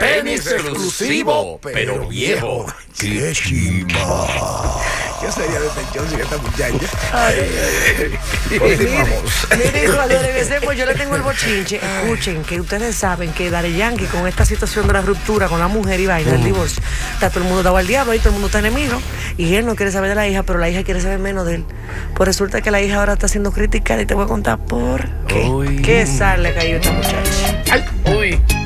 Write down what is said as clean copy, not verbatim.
Penis exclusivo, pero viejo. ¡Qué chimba! ¿Qué sería de este show sin esta muchacha? Mire, cuando pues yo le tengo el bochinche. Escuchen, que ustedes saben que Daddy Yankee, con esta situación de la ruptura con la mujer y vaina, el divorcio, está todo el mundo dado al diablo y todo el mundo está enemigo. Y él no quiere saber de la hija, pero la hija quiere saber menos de él. Pues resulta que la hija ahora está siendo criticada y te voy a contar por qué. Uy. ¿Qué sal le cayó a esta muchacha? Ay, uy.